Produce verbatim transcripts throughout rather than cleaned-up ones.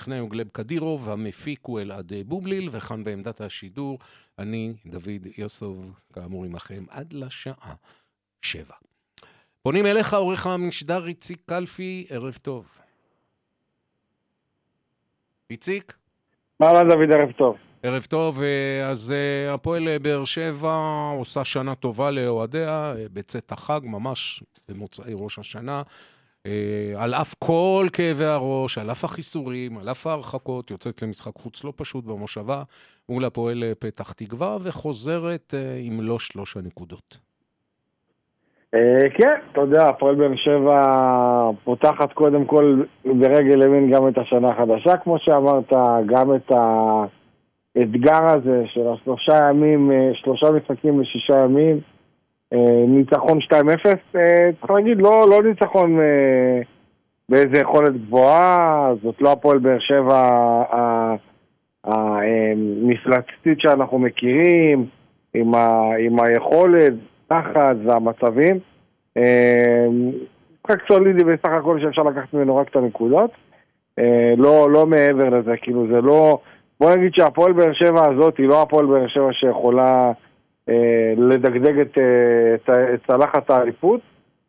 הטכנאי הוא גלב קדירוב, המפיק הוא אלעד בובליל, וכאן בעמדת השידור, אני דוד יוסוב, כאמור עמכם, עד לשעה שבע. פונים אליך עורך המשדר איציק קלפי, ערב טוב. איציק? מה דוד, ערב טוב. ערב טוב, אז הפועל באר שבע עושה שנה טובה לאוהדיה, בצאת החג, ממש במוצאי ראש השנה, על אף כל כאבי הראש, על אף החיסורים, על אף ההרחקות, יוצאת למשחק חוץ לא פשוט במושבה, מול הפועל פתח תקווה, וחוזרת עם לא שלוש הנקודות. כן, אתה יודע, הפועל באר שבע פותחת קודם כל ברגל ימין גם את השנה החדשה, כמו שאמרת, גם את האתגר הזה של השלושה ימים, שלושה משחקים ושישה ימים, ניצחון שתיים אפס, צריך להגיד, לא, לא ניצחון באיזה יכולת גבוהה, זאת לא הפועל באר שבע המפלצתית שאנחנו מכירים, עם, ה, עם היכולת, תחת והמצבים. משחק סולידי בסך הכל שאפשר לקחת ממנו רק את הנקודות. לא, לא מעבר לזה, כאילו זה לא... בוא נגיד שהפועל באר שבע הזאת היא לא הפועל באר שבע שיכולה לדגדג את, את, את צלחת האליפות.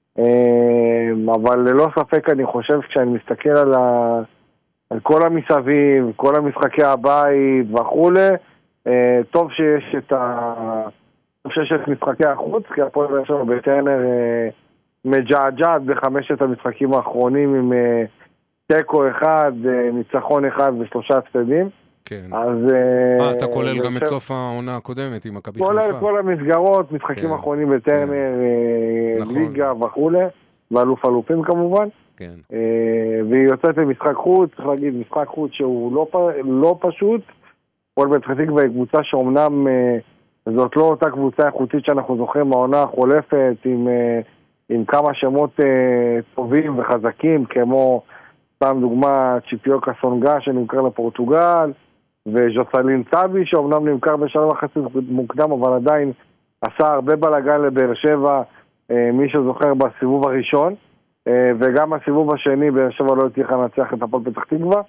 אבל ללא ספק אני חושב כשאני מסתכל על, ה, על כל המסביב, כל המשחקי הבית וכו', טוב שיש את ה... אני חושב שיש משחקי החוץ, כי הפועל באר שבע בטרנר אה, מג'עג'עת בחמשת המשחקים האחרונים עם אה, טקו אחד, אה, ניצחון אחד ושלושה הפסדים. כן. אז... אה, אה אתה כולל גם את סוף העונה הקודמת עם מכבי חיפה. כולל כל המסגרות, משחקים האחרונים כן. בטרנר, כן. אה, נכון. ליגה וכו', ואלוף אלופים כמובן. כן. אה, והיא יוצאת למשחק חוץ, צריך להגיד, משחק חוץ שהוא לא, לא פשוט. הפועל פתח תקווה היא קבוצה שאומנם... אה, זאת לא אותה קבוצה איכותית שאנחנו זוכרים מהעונה החולפת עם, עם כמה שמות טובים וחזקים, כמו סתם דוגמה צ'יפיוקה סונגה שנמכר לפורטוגל, וז'וסלין צבי שאומנם נמכר בשלב החצי מוקדם, אבל עדיין עשה הרבה בלגן לבאר שבע, מי שזוכר בסיבוב הראשון, וגם הסיבוב השני באר שבע לא הצליחה לנצח את הפועל פתח תקווה,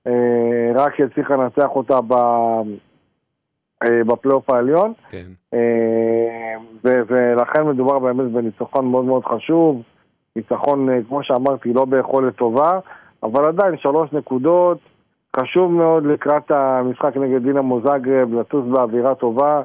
רק הצליחה לנצח אותה ב... בפלייאוף העליון. כן. ו- ולכן מדובר באמת בניצחון מאוד מאוד חשוב, ניצחון כמו שאמרתי לא ביכולת טובה, אבל עדיין שלוש נקודות, חשוב מאוד לקראת המשחק נגד דינמו זאגרב, לטוס באווירה טובה,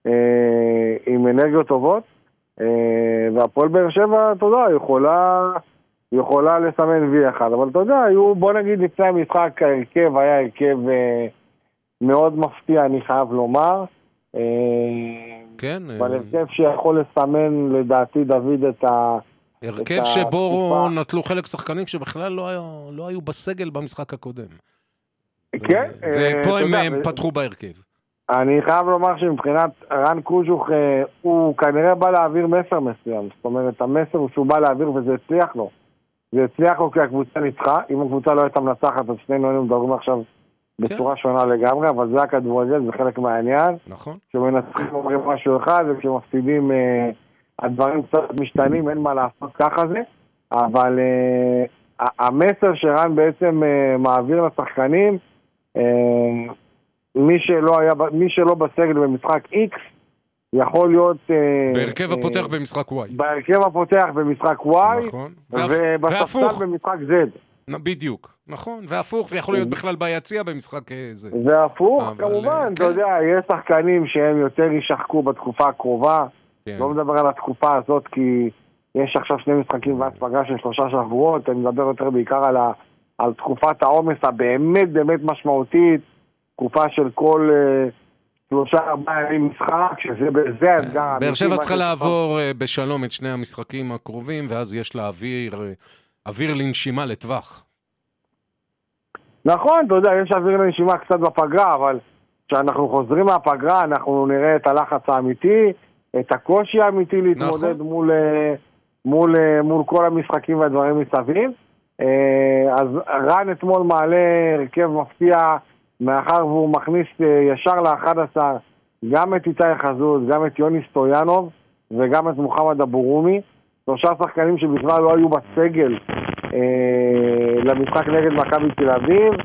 עם אנרגיות טובות, והפועל באר שבע, אתה יודע, יכולה, יכולה לסמן וי אחד, אבל אתה יודע, בוא נגיד לפני המשחק ההרכב היה הרכב מאוד מפתיע, אני חייב לומר. כן. אבל הרכב שיכול לסמן, לדעתי, דוד, את ה... הרכב שבו נטלו חלק שחקנים שבכלל לא היו, לא היו בסגל במשחק הקודם. כן. ופה הם פתחו בהרכב. אני חייב לומר שמבחינת רן קוז'וך, הוא כנראה בא להעביר מסר מסוים. זאת אומרת, המסר הוא שהוא בא להעביר וזה הצליח לו. זה הצליח לו כי הקבוצה ניצחה. אם הקבוצה לא הייתה מנצחת, אז שנינו היינו מדברים עכשיו בצורה שונה לגמרי, אבל זה הכדורגל, זה חלק מהעניין. נכון. כשמנצחים אומרים משהו אחד, וכשמפסידים הדברים קצת משתנים, אין מה לעשות ככה זה. אבל המסר שרן בעצם מעביר לשחקנים, מי שלא היה, מי שלא בסגל במשחק X, יכול להיות... בהרכב הפותח במשחק Y. בהרכב הפותח במשחק Y, נכון. ובספסל במשחק Z. בדיוק, נכון, והפוך, ויכול להיות בכלל ביציע במשחק זה. והפוך, כמובן, אתה יודע, יש שחקנים שהם יותר ישחקו בתקופה הקרובה, לא מדבר על התקופה הזאת, כי יש עכשיו שני משחקים ואז פגש של שלושה שבועות, אני מדבר יותר בעיקר על, ה, על תקופת העומס הבאמת באמת משמעותית, תקופה של כל uh, שלושה ארבעה ימים משחק, שזה בזה האתגר. באר שבע צריכה לעבור uh, בשלום את שני המשחקים הקרובים, ואז יש לה אוויר, uh, אוויר לנשימה לטווח. נכון, אתה יודע, יש אוויר לנשימה קצת בפגרה, אבל כשאנחנו חוזרים מהפגרה, אנחנו נראה את הלחץ האמיתי, את הקושי האמיתי להתמודד נכון. מול, מול, מול כל המשחקים והדברים מסביב. אז רן אתמול מעלה הרכב מפתיע, מאחר והוא מכניס ישר ל-אחד עשר גם את איתי חזוז, גם את יוני סטויאנוב וגם את מוחמד אבו-רומי, שלושה שחקנים שבכלל לא היו בסגל אה, למשחק נגד מכבי תל אביב,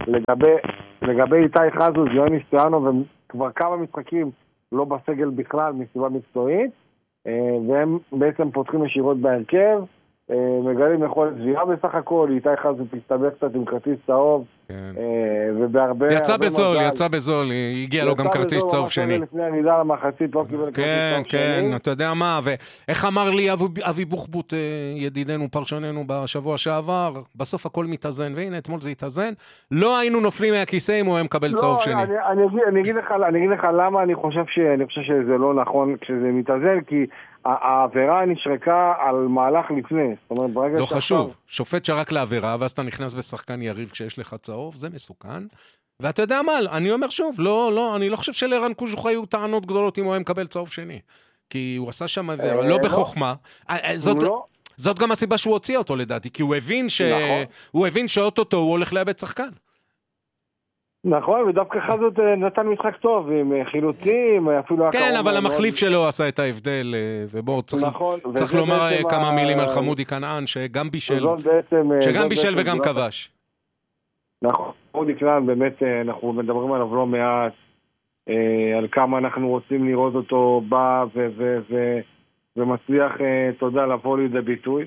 לגבי, לגבי איתי חזוז, יוני סטויאנוב, וכבר כמה משחקים לא בסגל בכלל מסיבה מקצועית, והם בעצם פותחים ישירות בהרכב, מגלים יכולת זביעה בסך הכל, איתי חזוז תסתבך קצת עם כרטיס צהוב, ובהרבה... יצא בזול, יצא בזול, הגיע לו גם כרטיס צהוב שני. לפני הנידה למחצית, לא קיבל כרטיס צהוב שני. כן, כן, אתה יודע מה, ואיך אמר לי אבי בוחבוט, ידידנו, פרשננו בשבוע שעבר, בסוף הכל מתאזן, והנה, אתמול זה התאזן, לא היינו נופלים מהכיסא אם הוא היה מקבל צהוב שני. אני אגיד לך למה אני חושב שזה לא נכון כשזה מתאזן, כי העבירה נשרקה על מהלך לפני. לא חשוב, שופט שרק לעבירה, ואז אתה נכנס בשחקן יריב כשיש לך צהוב, זה מסוכן. ואתה יודע מה, אני אומר שוב, לא, לא, אני לא חושב שלערן קוז'וך היו טענות גדולות אם הוא היה מקבל צהוב שני. כי הוא עשה שם עבירה, לא בחוכמה. זאת גם הסיבה שהוא הוציא אותו לדעתי, כי הוא הבין ש... הוא הבין שאוטוטו הוא הולך לאבד שחקן. נכון, ודווקא חזות נתן משחק טוב, עם חילוצים, אפילו... כן, אבל המחליף שלו עשה את ההבדל, ובואו, צריך לומר כמה מילים על חמודי כנען, שגם בישל, שגם בישל וגם כבש. נכון, חמודי כנען, באמת, אנחנו מדברים עליו לא מעט, על כמה אנחנו רוצים לראות אותו בא ומצליח, תודה, לבוא לידי ביטוי.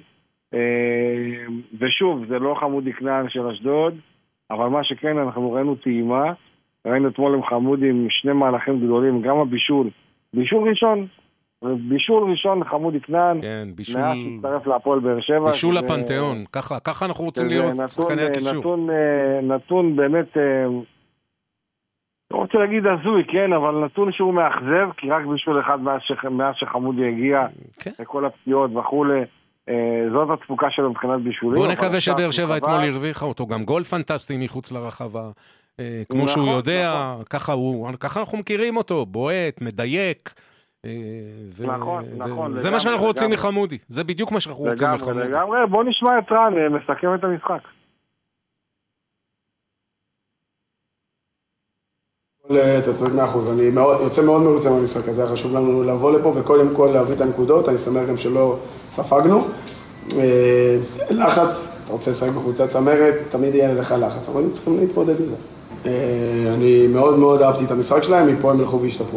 ושוב, זה לא חמודי כנען של אשדוד, אבל מה שכן, אנחנו ראינו טעימה, ראינו אתמול עם חמודי עם שני מהלכים גדולים, גם הבישול, בישול ראשון, בישול ראשון חמודי כנען, כן, בישול... מאז שהצטרף להפועל באר שבע. בישול לפנתיאון, ככה, ככה אנחנו רוצים לראות שחקני הקישור. נתון, נתון באמת, לא רוצה להגיד הזוי, כן, אבל נתון שהוא מאכזב, כי רק בישול אחד מאז, ש... מאז שחמודי הגיע, כן. לכל הפציעות וכולי, זאת התפוקה שלו מבחינת בישולים. בוא נקווה שבאר שבע אתמול הרוויחה אותו, גם גול פנטסטי מחוץ לרחבה, כמו שהוא יודע, ככה אנחנו מכירים אותו, בועט, מדייק, נכון, נכון. זה מה שאנחנו רוצים מחמודי, זה בדיוק מה שאנחנו רוצים מחמודי. לגמרי, בוא נשמע את רן, מסכם את המשחק. אתה צודק מאה אחוז, אני יוצא מאוד מרוצה מהמשחק הזה, חשוב לנו לבוא לפה וקודם כל להביא את הנקודות, אני שמח גם שלא ספגנו. לחץ, אתה רוצה לשחק בקבוצת צמרת, תמיד יהיה לך לחץ, אבל הם צריכים להתמודד עם זה. אני מאוד מאוד אהבתי את המשחק שלהם, מפה הם הלכו והשתפרו.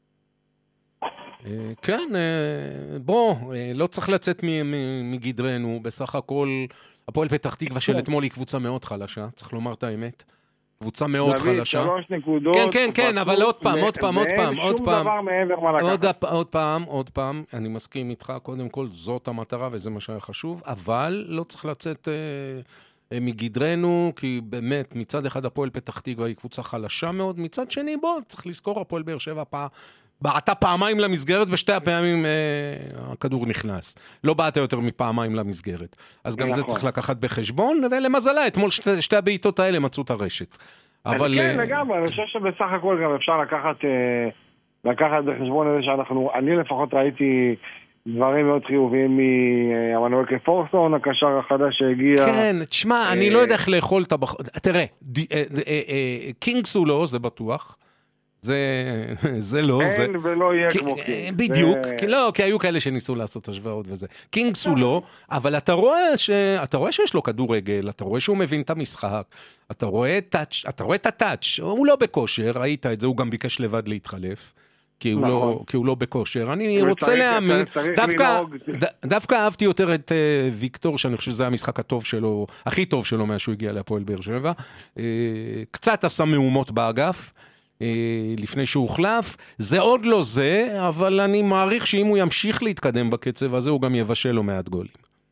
כן, בוא, לא צריך לצאת מגדרנו, בסך הכל, הפועל פתח תקווה של אתמול היא קבוצה מאוד חלשה, צריך לומר את האמת. קבוצה מאוד חלשה. כן, כן, כן, אבל עוד פעם, עוד פעם, עוד פעם, עוד פעם, עוד פעם, עוד פעם, אני מסכים איתך, קודם כל, זאת המטרה וזה מה שהיה חשוב, אבל לא צריך לצאת מגדרנו, כי באמת, מצד אחד הפועל פתח תקווה היא קבוצה חלשה מאוד, מצד שני, בוא, צריך לזכור, הפועל באר שבע פעם, בעטה פעמיים למסגרת, ושתי הפעמים אה, הכדור נכנס. לא בעטה יותר מפעמיים למסגרת. אז גם נכון. זה צריך לקחת בחשבון, ולמזלה, אתמול שתי, שתי הבעיטות האלה מצאו את הרשת. אבל... כן, לגמרי, אני חושב שבסך הכל גם אפשר לקחת, אה, לקחת בחשבון הזה שאנחנו, אני לפחות ראיתי דברים מאוד חיוביים מהמנואל קפורסון, הקשר החדש שהגיע. כן, תשמע, אה... אני לא יודע איך לאכול את הבח... תראה, ד... אה, אה, אה, קינגס הוא לא, זה בטוח. זה, זה לא, אין זה... אין ולא יהיה כמו קינגס. בדיוק, כי לא, כי היו כאלה שניסו לעשות השוואות וזה. קינגס הוא לא, אבל אתה רואה ש... אתה רואה שיש לו כדורגל, אתה רואה שהוא מבין את המשחק, אתה רואה טאץ', אתה רואה את הטאץ', הוא לא בכושר, ראית את זה, הוא גם ביקש לבד להתחלף, כי הוא לא, כי הוא לא בכושר. אני רוצה להאמין, דווקא, דווקא אהבתי יותר את ויקטור, שאני חושב שזה המשחק הטוב שלו, הכי טוב שלו מאז שהוא הגיע להפועל באר שבע. קצת עשה מהומות באגף, לפני שהוא הוחלף, זה עוד לא זה, אבל אני מעריך שאם הוא ימשיך להתקדם בקצב הזה, הוא גם יבשל לו מעט גולים.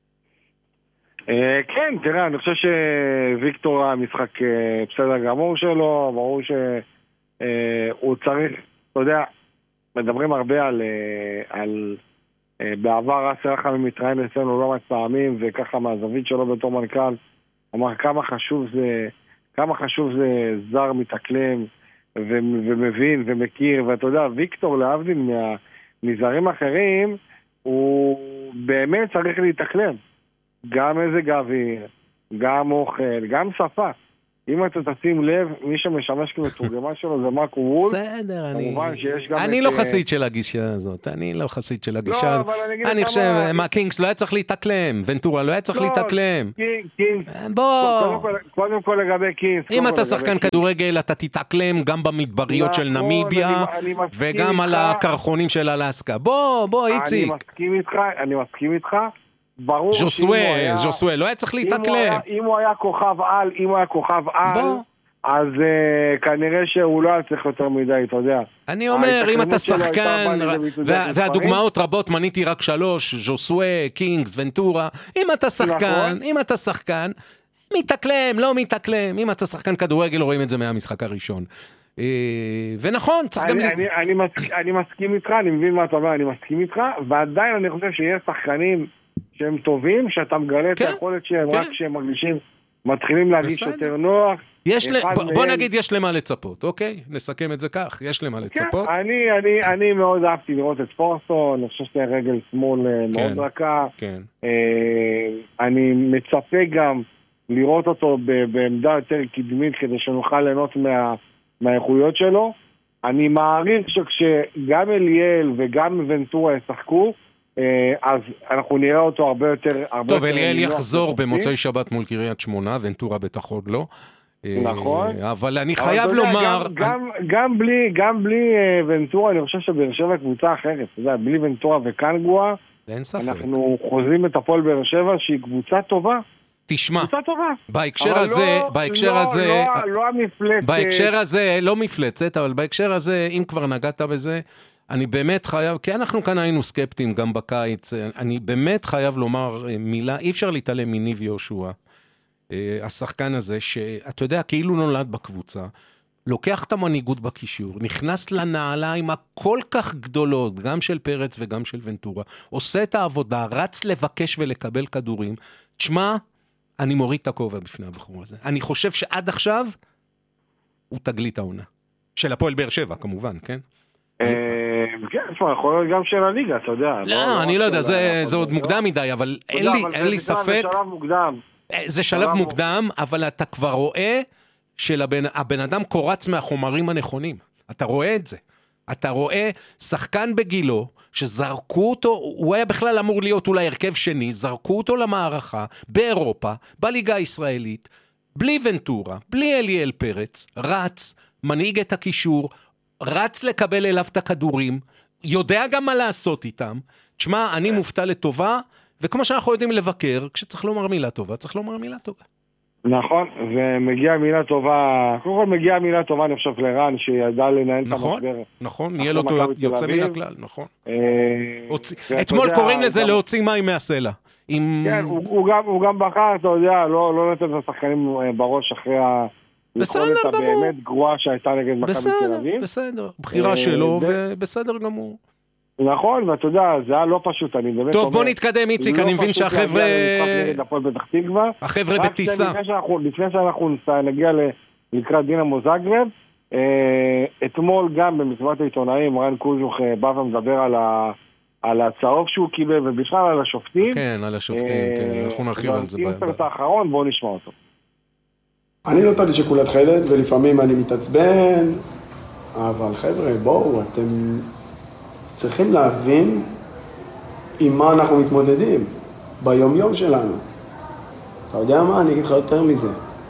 כן, תראה, אני חושב שוויקטור המשחק בסדר גמור שלו, ברור שהוא צריך, אתה יודע, מדברים הרבה על, על בעבר אסר רחמים מתראיין אצלנו לא מעט פעמים, וככה מהזווית שלו בתור מנכ"ל, אמר כמה חשוב זה, כמה חשוב זה זר מתאקלם, ומבין ומכיר, ואתה יודע, ויקטור להבדיל מזרים אחרים, הוא באמת צריך להתאקלם. גם איזה גביר, גם אוכל, גם שפה. אם אתה תשים לב, מי שמשמש כמתורגמן שלו זה מרקו וולף. בסדר, אני... כמובן שיש גם אני את... לא חסיד של הגישה הזאת, אני לא חסיד של הגישה לא, הזאת. אבל אני אגיד אני לך חושב, מה- מה, קינגס לא היה צריך להתאקלם, ונטורה לא היה צריך לא, להתאקלם. קינג- קינג- בוא, קודם כל- קודם כל לגבי קינס. אם קודם אתה כל שחקן לגבי קינס. כדורגל, אתה תתאקלם גם במדבריות של נכון, נמיביה, אני- אני מסכים וגם על איתך. הקרחונים של אלסקה. בוא, בוא, אני איציק. מסכים איתך, אני מסכים איתך. ברור שאם הוא ז'וסווה, היה... ז'וסווה, לא היה צריך אם הוא להתאקלם. היה- אם הוא היה כוכב על, אם הוא היה כוכב על, בוא. אז uh, כנראה שהוא לא היה צריך יותר מדי, אתה יודע. אני אומר, אם אתה ההתאקלמות שלו הייתה שחקן, באה לידי ביטוי וה- במספרים. והדוגמאות רבות, מניתי רק שלוש, ז'וסווה, קינגס, ונטורה, אם אתה שחקן, נכון. אם אתה שחקן, מתאקלם, לא מתאקלם, אם אתה שחקן כדורגל, רואים את זה מהמשחק הראשון. אה, ונכון, צריך גם... אני, ל- אני, אני, מסכים, אני מסכים איתך, אני מבין מה אתה אומר, אני מסכים איתך, ועדיין אני חושב שיש שחקנים שהם טובים, שאתה מגלה את כן, היכולת שהם כן. רק כשהם מרגישים, מתחילים להרגיש בסדר. יותר נוח. יש ל... אחד בוא- בוא מהם- נגיד יש למה לצפות, אוקיי? נסכם את זה כך, יש למה כן, לצפות. אני, אני, אני מאוד אהבתי לראות את פורסון, אני חושב שזה רגל שמאל אה, מאוד כן. רכה. כן. אה, אני מצפה גם לראות אותו ב- בעמדה יותר קדמית כדי שנוכל ליהנות מה, מהאיכויות שלו. אני מעריך שכשגם אליאל וגם ונטורה ישחקו, אה, אז אנחנו נראה אותו הרבה יותר... הרבה טוב, יותר אליאל נינוח יחזור וחופשי. במוצאי שבת מול קריית שמונה, ונטורה בטח עוד לא. אה, נכון. אבל אני אבל חייב אתה יודע, לומר... גם, גם, גם בלי, גם בלי אה, ונטורה, אני חושב שבאר שבע קבוצה אחרת. אתה יודע, בלי ונטורה וקנגואה, אין ספק. אנחנו חוזרים את הפועל באר שבע שהיא קבוצה טובה. תשמע, קבוצה טובה. בהקשר אבל הזה, לא, בהקשר לא, הזה, לא, לא המפלצת. בהקשר הזה, לא מפלצת, אבל בהקשר הזה, אם כבר נגעת בזה, אני באמת חייב, כי אנחנו כאן היינו סקפטיים גם בקיץ, אני באמת חייב לומר מילה, אי אפשר להתעלם מניב יהושע, השחקן הזה, שאתה יודע, כאילו נולד בקבוצה, לוקח את המנהיגות בקישור, נכנס לנעליים הכל כך גדולות, גם של פרץ וגם של ונטורה, עושה את העבודה, רץ לבקש ולקבל כדורים. תשמע, אני מוריד את הכובע בפני הבחור הזה. אני חושב שעד עכשיו הוא תגלית העונה. של הפועל באר שבע, כמובן, כן? כן, יכול להיות גם של הליגה, אתה יודע. לא, אני לא יודע, זה עוד מוקדם מדי, אבל אין לי ספק... זה שלב מוקדם. זה שלב מוקדם, אבל אתה כבר רואה שהבן אדם קורץ מהחומרים הנכונים. אתה רואה את זה. אתה רואה שחקן בגילו, שזרקו אותו, הוא היה בכלל אמור להיות אולי הרכב שני, זרקו אותו למערכה, באירופה, בליגה הישראלית, בלי ונטורה, בלי אליאל פרץ, רץ, מנהיג את הקישור, רץ לקבל אליו את הכדורים, יודע גם מה לעשות איתם. תשמע, אני מופתע לטובה, וכמו שאנחנו יודעים לבקר, כשצריך לומר מילה טובה, צריך לומר מילה טובה. נכון, ומגיעה מילה טובה, קודם כל מגיעה מילה טובה, אני חושב, לרן, שידע לנהל את המשבר. נכון, נכון, נהיה לו יוצא מן הכלל, נכון. אתמול קוראים לזה להוציא מים מהסלע. כן, הוא גם בחר, אתה יודע, לא לתת את השחקנים בראש אחרי היכולת הבאמת גרועה שהייתה נגד מכבי תל אביב. בסדר, בחירה שלו, ובסדר גמור. נכון, ואתה יודע, זה היה לא פשוט, אני באמת... טוב, בוא נתקדם, איציק, אני מבין שהחבר'ה... החבר'ה בטיסה. לפני שאנחנו נגיע לקראת דינמו זאגרב, אתמול גם במסיבת העיתונאים, רן קוז'וך בא ומדבר על הצהוב שהוא קיבל, ובכלל על השופטים. כן, על השופטים, כן, אנחנו נרחיב על זה. באינסרט האחרון, בואו נשמע אותו. אני לא תמיד שיקולת חלד, ולפעמים אני מתעצבן, אבל חבר'ה, בואו, אתם... צריכים להבין עם מה אנחנו מתמודדים ביום יום שלנו. אתה יודע מה? אני אגיד לך יותר מזה.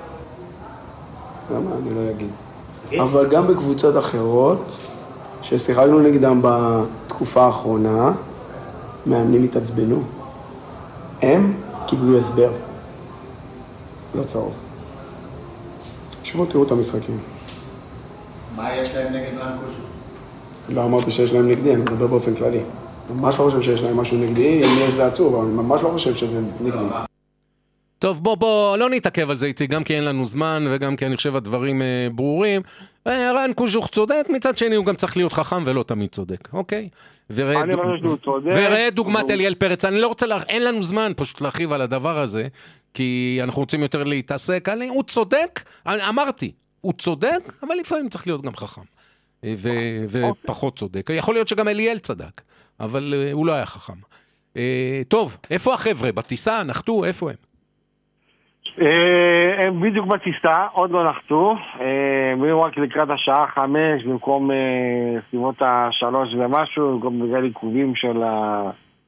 למה? אני לא אגיד. אבל גם בקבוצות אחרות, ששיחקנו נגדם בתקופה האחרונה, מאמנים התעצבנו. הם קיבלו הסבר. לא צהוב. שבו תראו את המשחקים. מה יש להם נגד רן קוז'וך? לא אמרתי שיש להם נגדי, אני מדבר באופן כללי. ממש לא חושב שיש להם משהו נגדי, אם יש זה עצוב, אבל אני ממש לא חושב שזה נגדי. טוב, בוא, בוא, לא נתעכב על זה, איציק, גם כי אין לנו זמן, וגם כי אני חושב הדברים אה, ברורים. אה, רן קוז'וך צודק, מצד שני הוא גם צריך להיות חכם ולא תמיד צודק, אוקיי? וראה, אני חושב שהוא צודק. וראה דוגמת אליאל פרץ, אני לא רוצה, לה, אין לנו זמן פשוט להרחיב על הדבר הזה, כי אנחנו רוצים יותר להתעסק, אני, הוא צודק, אמרתי, הוא צודק, אבל לפעמים צריך להיות גם חכם. ו- ופחות צודק. יכול להיות שגם אליאל צדק, אבל uh, הוא לא היה חכם. Uh, טוב, איפה החבר'ה? בטיסה, נחתו, איפה הם? הם בדיוק בטיסה, עוד לא נחתו, הם היו רק לקראת השעה חמש במקום סביבות השלוש ומשהו, גם בגלל עיכובים של ה...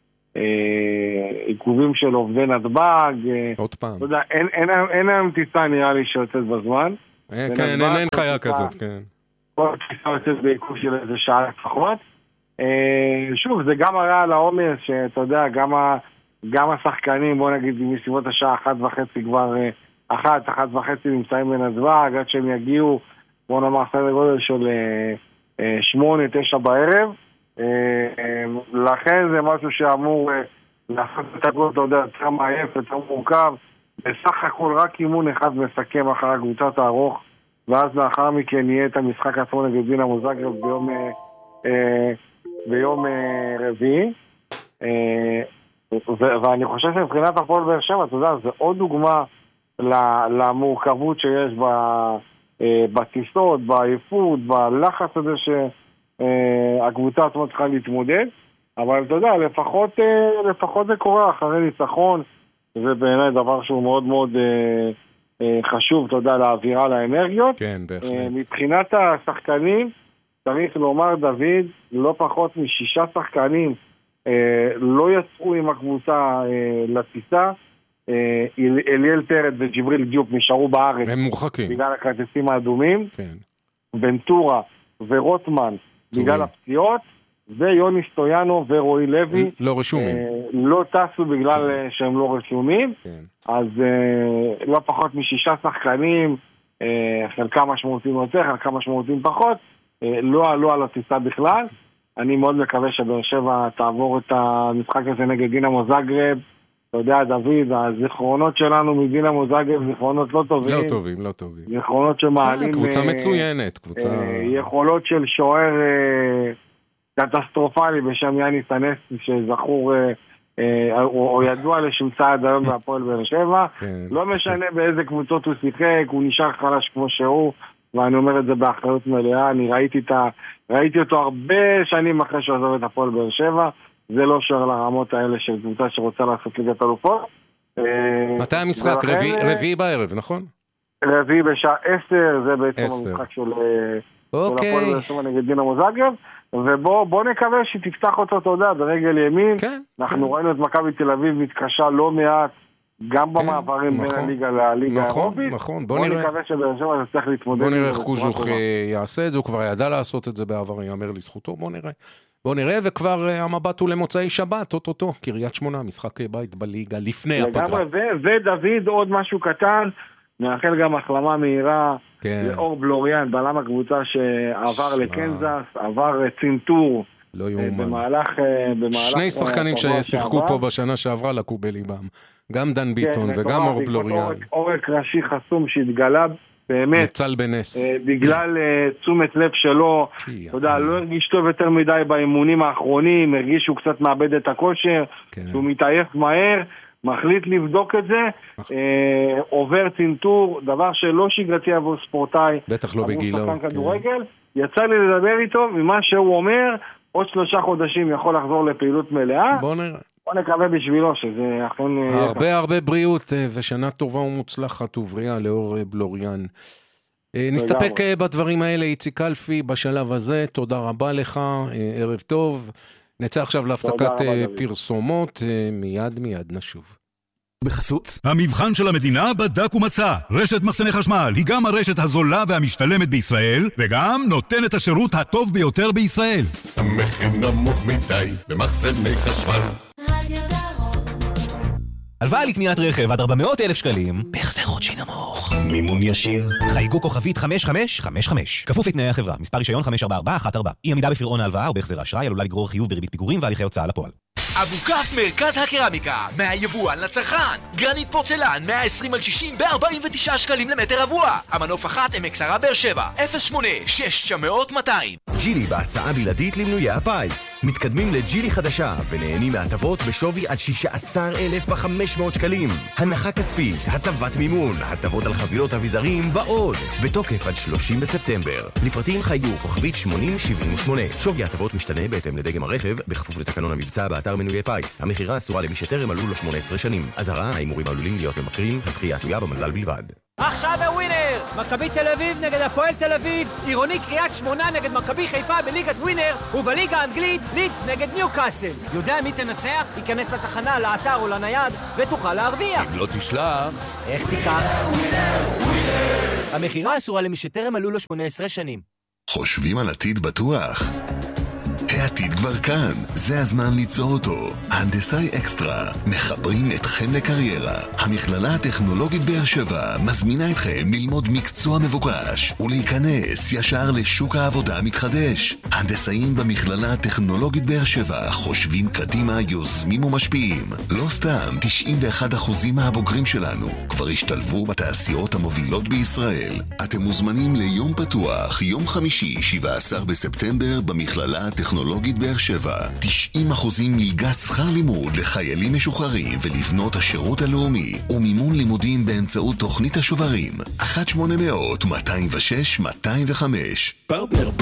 עיכובים של עובדי נתב"ג. עוד פעם. אתה יודע, אין היום טיסה נראה לי שיוצאת בזמן. כן, אין חיה כזאת, כן. כל טיסה יוצאת בעיכוב של איזה שעה לפחות. שוב, זה גם הראה על העומס, שאתה יודע, גם ה... גם השחקנים, בוא נגיד, מסביבות השעה אחת וחצי כבר, אחת, אחת וחצי נמצאים בנתב"ג, עד שהם יגיעו, בוא נאמר, סדר גודל של שמונה, תשע בערב. לכן זה משהו שאמור לעשות את הכל, אתה יודע, יותר מעייף, יותר מורכב. בסך הכל רק אימון אחד מסכם אחר הקבוצת הארוך, ואז לאחר מכן יהיה את המשחק עצמו נגד דינמו זאגרב ביום, ביום רביעי. ואני חושב שמבחינת הפועל באר שבע, אתה יודע, זה עוד דוגמה למורכבות שיש בטיסות, בעייפות, בלחץ הזה שהקבוצה עצמה צריכה להתמודד. אבל אתה יודע, לפחות, לפחות זה קורה אחרי ניצחון, זה באמת דבר שהוא מאוד מאוד חשוב, אתה יודע, להעבירה לאנרגיות. כן, בהחלט. מבחינת השחקנים, צריך לומר, דוד, לא פחות משישה שחקנים לא יצאו עם הקבוצה לטיסה. אליאל טרד וג'יבריל דיוק נשארו בארץ. הם מורחקים. בגלל הכרטיסים האדומים. כן. בנטורה ורוטמן בגלל הפציעות. ויוני סטויאנו ורועי לוי. לא רשומים. לא טסו בגלל שהם לא רשומים. אז לא פחות משישה שחקנים, חלקם משמעותיים יותר, חלקם משמעותיים פחות, לא עלו על הטיסה בכלל. אני מאוד מקווה שבאר שבע תעבור את המשחק הזה נגד דינמו זאגרב. אתה יודע, דוד, הזיכרונות שלנו מדינמו זאגרב, זיכרונות לא טובים. לא טובים, לא טובים. זיכרונות שמעלים... קבוצה מצוינת, קבוצה... יכולות של שוער קטסטרופלי בשם יאני סנסי, שזכור או ידוע לשמצא עד היום בהפועל באר שבע. לא משנה באיזה קבוצות הוא שיחק, הוא נשאר חלש כמו שהוא. ואני אומר את זה באחריות מלאה, אני ראיתי, את ה... ראיתי אותו הרבה שנים אחרי שעזוב את הפועל באר שבע, זה לא שוער לרמות האלה של קבוצה שרוצה לעשות ליגת אלופות. מתי המשחק? רביעי בערב, נכון? רביעי בשעה עשר, זה בעצם המשחק של הפועל באר שבע נגד דינמו זאגרב, ובוא נקווה שתפתח אותו, אתה יודע, ברגל ימין. אנחנו ראינו את מכבי תל אביב מתקשה לא מעט, גם במעברים בין הליגה לליגה האירופית. נכון, בוא נקווה שבאר שבע זה צריך להתמודד. בוא נראה איך קוז'וך יעשה את זה, הוא כבר ידע לעשות את זה בעבר, יאמר לזכותו, בוא נראה. בוא נראה, וכבר המבט הוא למוצאי שבת, אוטוטו, קריית שמונה, משחק בית בליגה, לפני הפגרה. ודוד, עוד משהו קטן, נאחל גם החלמה מהירה לאור בלוריאן, בלם הקבוצה שעבר לקנזס, עבר צינטור. לא יאומן. במהלך... שני שחקנים ששיחקו פה בשנה שעברה לקו בליבם. גם דן ביטון וגם אור בלוריאן. עורק ראשי חסום שהתגלה באמת. נצל בנס. בגלל תשומת לב שלו, אתה יודע, לא הרגיש טוב יותר מדי באימונים האחרונים, הרגיש שהוא קצת מאבד את הכושר, שהוא מתעייף מהר, מחליט לבדוק את זה, עובר צינטור, דבר שלא שגרתי עבור ספורטאי. בטח לא בגילו. יצא לי לדבר איתו, ממה שהוא אומר, עוד שלושה חודשים יכול לחזור לפעילות מלאה. בוא נראה. בוא נקווה בשבילו שזה אכן... הרבה הרבה בריאות ושנה טובה ומוצלחת ובריאה לאור בלוריאן. נסתפק בדברים האלה, איציק אלפי, בשלב הזה. תודה רבה לך, ערב טוב. נצא עכשיו להפסקת פרסומות, מיד מיד נשוב. בחסות המבחן של המדינה בדק ומצא. רשת מחסני חשמל היא גם הרשת הזולה והמשתלמת בישראל, וגם נותנת השירות הטוב ביותר בישראל. המחיר נמוך מדי במחסני חשמל. הלוואה לקניית רכב עד ארבע מאות אלף שקלים בהחזר חודשי נמוך. מימון ישיר. חייגו כוכבית חמש חמש חמש חמש. כפוף לתנאי החברה. מספר רישיון חמש ארבע ארבע אחת ארבע. אי עמידה בפירעון ההלוואה או בהחזר האשראי עלולה לגרור חיוב בריבית פיגורים והליכי הוצאה לפועל. אבוקת מרכז הקרמיקה, מהיבואן לצרכן. גרנית פורצלן, מאה ועשרים על שישים ב-ארבעים ותשעה שקלים למטר רבוע. המנוף אחת עמק שרה באר שבע, אפס שמונה שש תשע אפס אפס מאתיים. ג'ילי בהצעה בלעדית למנויי הפיס. מתקדמים לג'ילי חדשה ונהנים מהטבות בשווי עד שישה עשר אלף וחמש מאות שקלים. הנחה כספית, הטבת מימון, הטבות על חבילות אביזרים ועוד. בתוקף עד שלושים בספטמבר. לפרטים חיו כוכבית שמונים שבעים ושמונה. שווי הטבות משתנה בהתאם לדגם הרכב, בכפוף לתקנון המבצע באתר מנויי פיס. המחירה אסורה למי שטרם מלאו לו שמונה עשרה שנים. אזהרה, ההימורים עלולים להיות ממכרים, הזכייה תלויה במזל בלבד. עכשיו בווינר! מכבי תל אביב נגד הפועל תל אביב, עירוני קריית שמונה נגד מכבי חיפה בליגת ווינר, ובליגה האנגלית לידס נגד ניוקאסל. יודע מי תנצח? ייכנס לתחנה, לאתר או לנייד ותוכל להרוויח. אם לא תשלח... איך תיקח? המחירה אסורה למי שטרם מלאו לו שמונה עשרה שנים. חושבים על עתיד בטוח? העתיד כבר כאן, זה הזמן ליצור אותו. הנדסאי אקסטרה, מחברים אתכם לקריירה. המכללה הטכנולוגית באר שבע מזמינה אתכם ללמוד מקצוע מבוקש ולהיכנס ישר לשוק העבודה המתחדש. הנדסאים במכללה הטכנולוגית באר שבע חושבים קדימה, יוזמים ומשפיעים. לא סתם, תשעים ואחד אחוז מהבוגרים שלנו כבר השתלבו בתעשיות המובילות בישראל. אתם מוזמנים ליום פתוח, יום חמישי, שבעה עשר בספטמבר במכללה הטכנולוגית טכנולוגית באר שבע, תשעים אחוזים מלגת שכר לימוד לחיילים משוחררים ולבנות השירות הלאומי, ומימון לימודים באמצעות תוכנית השוברים, אחת שמונה אפס אפס, מאתיים ושש, מאתיים וחמש. פרטנר